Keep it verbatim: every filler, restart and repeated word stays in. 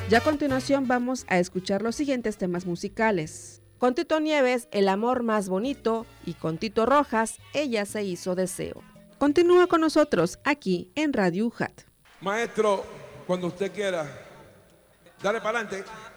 Ya a continuación vamos a escuchar los siguientes temas musicales. Con Tito Nieves, El amor más bonito, y con Tito Rojas, Ella se hizo deseo. Continúa con nosotros aquí en Radio U J A T. Maestro, cuando usted quiera, dale para adelante.